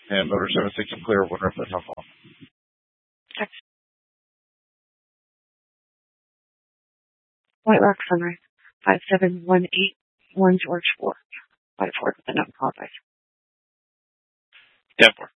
And motor 76 and clear, winner of the tough one. Text. White Rock Sunrise. 57181 George 4. 54 with the note. Apologize. 10-4.